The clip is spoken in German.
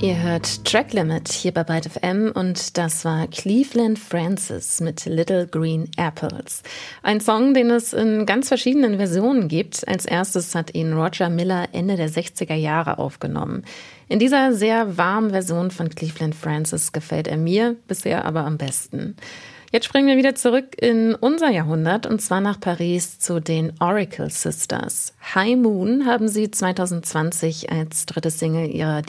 Ihr hört Track Limit hier bei Byte FM und das war Cleveland Francis mit Little Green Apples. Ein Song, den es in ganz verschiedenen Versionen gibt. Als erstes hat ihn Roger Miller Ende der 60er Jahre aufgenommen. In dieser sehr warmen Version von Cleveland Francis gefällt er mir bisher aber am besten. Jetzt springen wir wieder zurück in unser Jahrhundert und zwar nach Paris zu den Oracle Sisters. High Moon haben sie 2020 als dritte Single ihrer